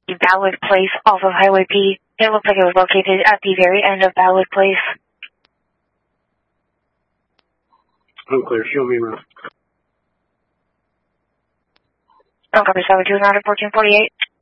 Ballard Place off of Highway P. It looked like it was located at the very end of Ballard Place. Unclear, show me around. Copy 72 is not at 1448.